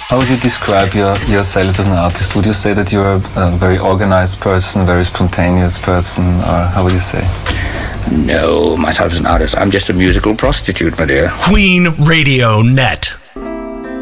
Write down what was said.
How would you describe yourself as an artist? Would you say that you're a very organized person, very spontaneous person, or how would you say? No, myself as an artist, I'm just a musical prostitute, my dear. Queen Radio Net.